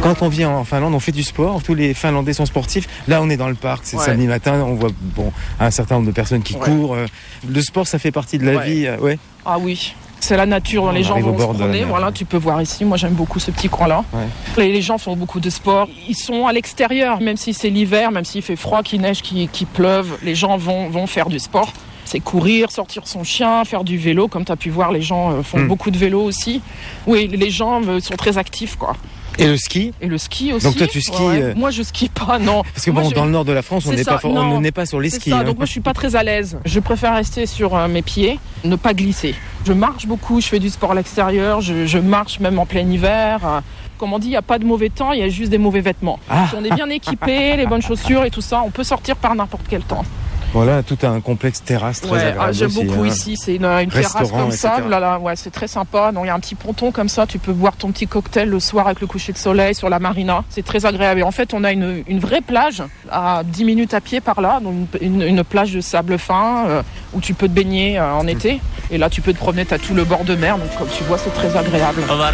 Quand on vient en Finlande, on fait du sport. Tous les Finlandais sont sportifs. Là, on est dans le parc. C'est samedi matin. On voit un certain nombre de personnes qui courent. Le sport, ça fait partie de la vie. Ouais. Ah oui. C'est la nature, les gens vont se promener, voilà, tu peux voir ici, moi j'aime beaucoup ce petit coin-là. Ouais. Les gens font beaucoup de sport, ils sont à l'extérieur, même si c'est l'hiver, même s'il fait froid, qu'il neige, qu'il pleuve, les gens vont faire du sport. C'est courir, sortir son chien, faire du vélo, comme tu as pu voir, les gens font beaucoup de vélo aussi. Oui, les gens sont très actifs, quoi. Et le ski ? Et le ski aussi. Donc toi tu skis Moi je skie pas, non. Parce que dans le nord de la France, on n'est pas sur les skis. Ça. Donc moi je suis pas très à l'aise. Je préfère rester sur mes pieds, ne pas glisser. Je marche beaucoup, je fais du sport à l'extérieur, je marche même en plein hiver. Comme on dit, il n'y a pas de mauvais temps, il y a juste des mauvais vêtements. Si on est bien équipé, les bonnes chaussures et tout ça, on peut sortir par n'importe quel temps. Voilà, tout un complexe terrasse très agréable. J'aime beaucoup ici, c'est une terrasse comme ça, c'est très sympa. Donc il y a un petit ponton comme ça, tu peux boire ton petit cocktail le soir avec le coucher de soleil sur la marina. C'est très agréable. Et en fait, on a une vraie plage à 10 minutes à pied par là, donc une plage de sable fin où tu peux te baigner en été. Et là, tu peux te promener, tu as tout le bord de mer, donc comme tu vois, c'est très agréable.